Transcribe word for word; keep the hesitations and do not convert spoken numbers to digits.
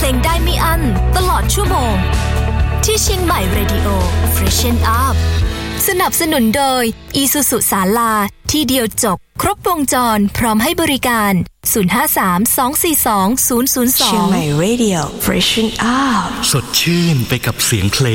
ลงได้ไม่อั้นตลอดชั่วโมงที่เชียงใหม่ Radio Freshen Up สนับสนุนโดย Isuzu ศาลาที่เดียวจบครบวงจรพร้อมให้บริการศูนย์ ห้า สาม สอง สี่ สอง ศูนย์ ศูนย์ สองเชียงใหม่ Radio Freshen Up สดชื่นไปกับเสียงเพลง